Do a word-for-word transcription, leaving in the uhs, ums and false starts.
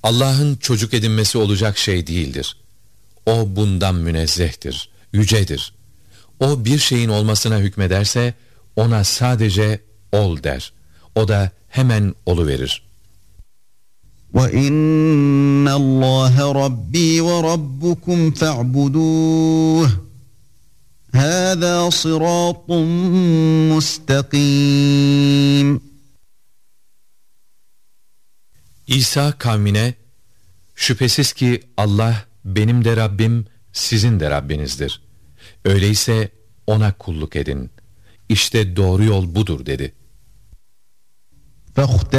Allah'ın çocuk edinmesi olacak şey değildir. O bundan münezzehtir, yücedir. O bir şeyin olmasına hükmederse ona sadece ol der. O da hemen oluverir. وَإِنَّ اللّٰهَ رَبِّي وَرَبُّكُمْ فَاعْبُدُوهُ هَذَا صِرَاطٌ مُسْتَقِيمٌ. İsa kavmine, şüphesiz ki Allah benim de Rabbim, sizin de Rabbinizdir. Öyleyse ona kulluk edin. İşte doğru yol budur dedi.